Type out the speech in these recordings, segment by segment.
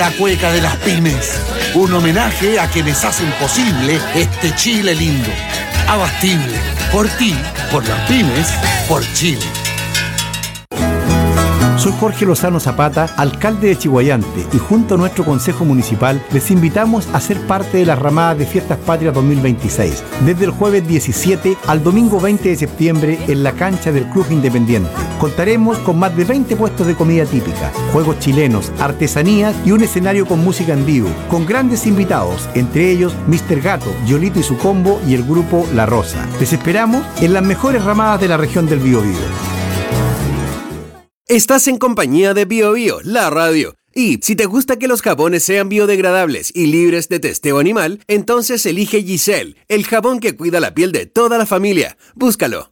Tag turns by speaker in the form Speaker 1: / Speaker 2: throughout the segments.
Speaker 1: La Cueca de las Pymes. Un homenaje a quienes hacen posible este Chile lindo. Abastible. Por ti, por las pymes, por Chile.
Speaker 2: Soy Jorge Lozano Zapata, alcalde de Chiguayante, y junto a nuestro Consejo Municipal les invitamos a ser parte de las ramadas de Fiestas Patrias 2026, desde el jueves 17 al domingo 20 de septiembre en la cancha del Club Independiente. Contaremos con más de 20 puestos de comida típica, juegos chilenos, artesanías y un escenario con música en vivo, con grandes invitados, entre ellos Mr. Gato, Yolito y su combo y el grupo La Rosa. Les esperamos en las mejores ramadas de la región del Biobío.
Speaker 3: Estás en compañía de BioBio, la radio. Y si te gusta que los jabones sean biodegradables y libres de testeo animal, entonces elige Giselle, el jabón que cuida la piel de toda la familia. Búscalo.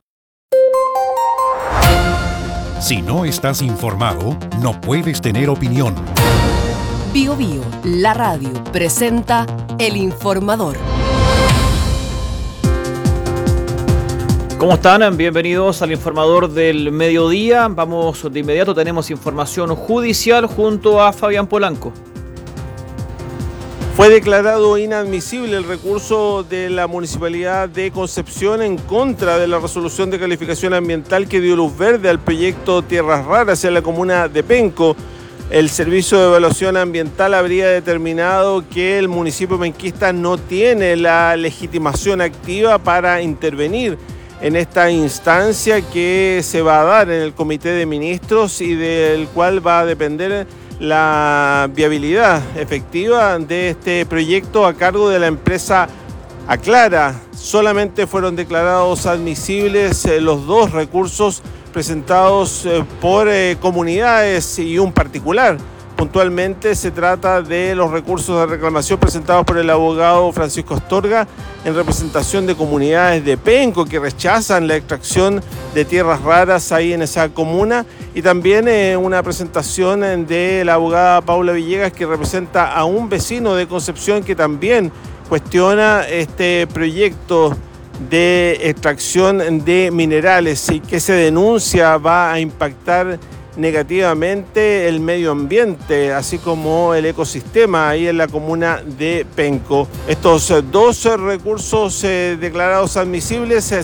Speaker 4: Si no estás informado, no puedes tener opinión.
Speaker 5: BioBio, la radio, presenta El Informador.
Speaker 6: ¿Cómo están? Bienvenidos al Informador del Mediodía. Vamos de inmediato, tenemos información judicial junto a Fabián Polanco.
Speaker 7: Fue declarado inadmisible el recurso de la Municipalidad de Concepción en contra de la resolución de calificación ambiental que dio luz verde al proyecto Tierras Raras en la comuna de Penco. El Servicio de Evaluación Ambiental habría determinado que el municipio penquista no tiene la legitimación activa para intervenir en esta instancia que se va a dar en el Comité de Ministros y del cual va a depender la viabilidad efectiva de este proyecto a cargo de la empresa Aclara. Solamente fueron declarados admisibles los dos recursos presentados por comunidades y un particular. Puntualmente se trata de los recursos de reclamación presentados por el abogado Francisco Astorga en representación de comunidades de Penco que rechazan la extracción de tierras raras ahí en esa comuna, y también una presentación de la abogada Paula Villegas que representa a un vecino de Concepción que también cuestiona este proyecto de extracción de minerales y que se denuncia va a impactar negativamente el medio ambiente, así como el ecosistema ahí en la comuna de Penco. Estos dos recursos declarados admisibles